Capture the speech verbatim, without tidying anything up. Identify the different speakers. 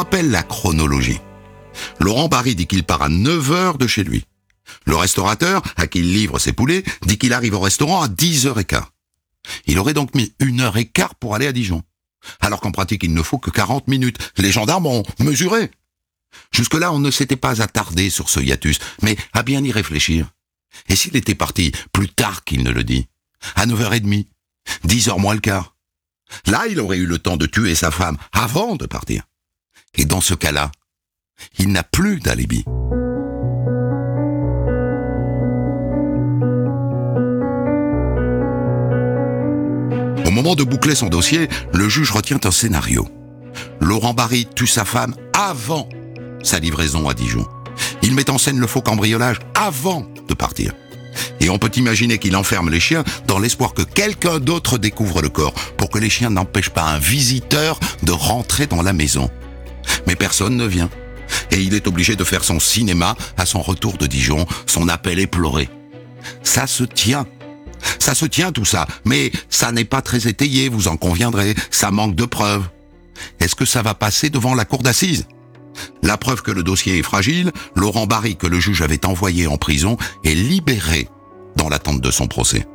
Speaker 1: rappelle la chronologie. Laurent Barry dit qu'il part à neuf heures de chez lui. Le restaurateur, à qui il livre ses poulets, dit qu'il arrive au restaurant à dix heures quinze. Il aurait donc mis une heure et quart pour aller à Dijon. Alors qu'en pratique, il ne faut que quarante minutes. Les gendarmes ont mesuré. Jusque-là, on ne s'était pas attardé sur ce hiatus, mais à bien y réfléchir. Et s'il était parti plus tard qu'il ne le dit, à neuf heures trente, dix heures moins le quart, là, il aurait eu le temps de tuer sa femme avant de partir. Et dans ce cas-là, il n'a plus d'alibi. Au moment de boucler son dossier, le juge retient un scénario. Laurent Barry tue sa femme avant sa livraison à Dijon. Il met en scène le faux cambriolage avant de partir. Et on peut imaginer qu'il enferme les chiens dans l'espoir que quelqu'un d'autre découvre le corps, pour que les chiens n'empêchent pas un visiteur de rentrer dans la maison. Mais personne ne vient. Et il est obligé de faire son cinéma à son retour de Dijon, son appel éploré. Ça se tient. Ça se tient tout ça, mais ça n'est pas très étayé, vous en conviendrez, ça manque de preuves. Est-ce que ça va passer devant la cour d'assises ? La preuve que le dossier est fragile, Laurent Barry, que le juge avait envoyé en prison, est libéré dans l'attente de son procès.